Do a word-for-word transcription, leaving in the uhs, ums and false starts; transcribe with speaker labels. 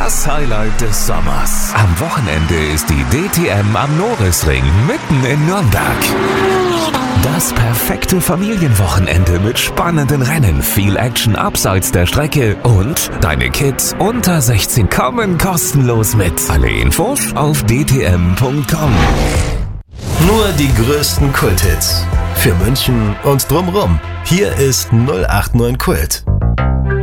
Speaker 1: Das Highlight des Sommers. Am Wochenende ist die D T M am Norisring mitten in Nürnberg. Das perfekte Familienwochenende mit spannenden Rennen, viel Action abseits der Strecke und deine Kids unter sechzehn kommen kostenlos mit. Alle Infos auf d t m punkt com.
Speaker 2: Nur die größten Kulthits für München und drumrum. Hier ist null acht neun Kult.